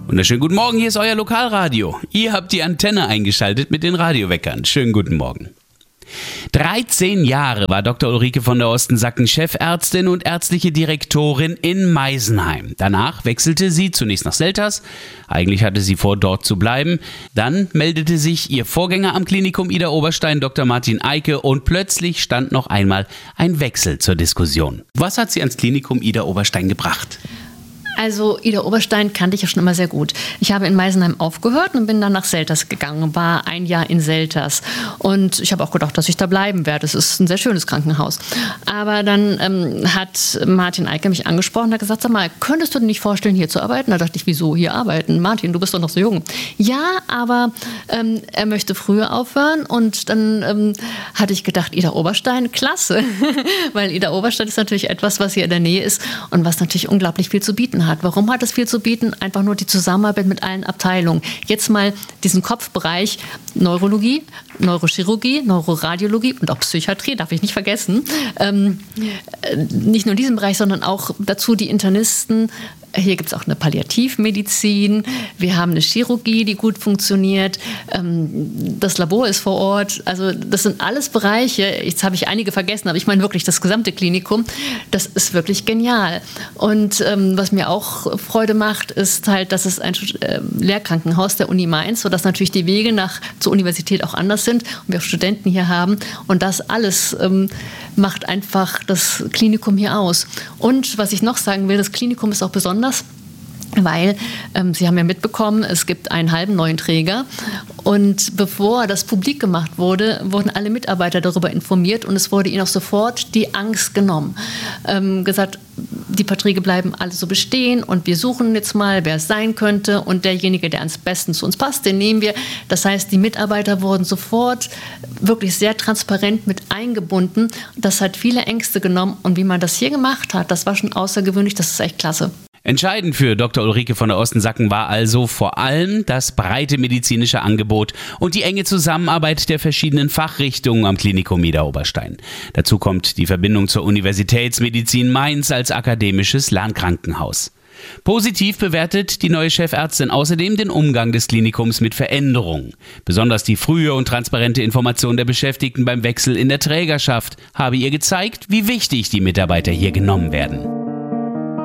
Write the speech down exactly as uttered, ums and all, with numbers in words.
Wunderschönen guten Morgen, hier ist euer Lokalradio. Ihr habt die Antenne eingeschaltet mit den Radioweckern. Schönen guten Morgen. dreizehn Jahre war Doktor Ulrike von der Ostensacken Chefärztin und ärztliche Direktorin in Meisenheim. Danach wechselte sie zunächst nach Selters. Eigentlich hatte sie vor, dort zu bleiben. Dann meldete sich ihr Vorgänger am Klinikum Ida Oberstein, Doktor Martin Eike, und plötzlich stand noch einmal ein Wechsel zur Diskussion. Was hat sie ans Klinikum Ida Oberstein gebracht? Also Ida Oberstein kannte ich ja schon immer sehr gut. Ich habe in Meisenheim aufgehört und bin dann nach Selters gegangen, war ein Jahr in Selters. Und ich habe auch gedacht, dass ich da bleiben werde. Es ist ein sehr schönes Krankenhaus. Aber dann ähm, hat Martin Eike mich angesprochen und hat gesagt, sag mal, könntest du dir nicht vorstellen, hier zu arbeiten? Da dachte ich, wieso hier arbeiten? Martin, du bist doch noch so jung. Ja, aber ähm, er möchte früher aufhören. Und dann ähm, hatte ich gedacht, Ida Oberstein, klasse. Weil Ida Oberstein ist natürlich etwas, was hier in der Nähe ist und was natürlich unglaublich viel zu bieten hat. Hat. Warum hat es viel zu bieten? Einfach nur die Zusammenarbeit mit allen Abteilungen. Jetzt mal diesen Kopfbereich Neurologie, Neurochirurgie, Neuroradiologie und auch Psychiatrie, darf ich nicht vergessen. Ähm, nicht nur in diesem Bereich, sondern auch dazu die Internisten. Hier gibt es auch eine Palliativmedizin. Wir haben eine Chirurgie, die gut funktioniert. Das Labor ist vor Ort. Also das sind alles Bereiche. Jetzt habe ich einige vergessen, aber ich meine wirklich das gesamte Klinikum. Das ist wirklich genial. Und ähm, was mir auch Freude macht, ist halt, dass es ein äh, Lehrkrankenhaus der Uni Mainz, sodass natürlich die Wege nach zur Universität auch anders sind und wir auch Studenten hier haben. Und das alles ähm, macht einfach das Klinikum hier aus. Und was ich noch sagen will, das Klinikum ist auch besonders, weil, ähm, Sie haben ja mitbekommen, es gibt einen halben neuen Träger und bevor das publik gemacht wurde, wurden alle Mitarbeiter darüber informiert und es wurde ihnen auch sofort die Angst genommen. Ähm, gesagt, die Verträge bleiben alle so bestehen und wir suchen jetzt mal, wer es sein könnte und derjenige, der am besten zu uns passt, den nehmen wir. Das heißt, die Mitarbeiter wurden sofort wirklich sehr transparent mit eingebunden. Das hat viele Ängste genommen und wie man das hier gemacht hat, das war schon außergewöhnlich, das ist echt klasse. Entscheidend für Doktor Ulrike von der Ostensacken war also vor allem das breite medizinische Angebot und die enge Zusammenarbeit der verschiedenen Fachrichtungen am Klinikum Ida Oberstein. Dazu kommt die Verbindung zur Universitätsmedizin Mainz als akademisches Lernkrankenhaus. Positiv bewertet die neue Chefärztin außerdem den Umgang des Klinikums mit Veränderungen. Besonders die frühe und transparente Information der Beschäftigten beim Wechsel in der Trägerschaft habe ihr gezeigt, wie wichtig die Mitarbeiter hier genommen werden.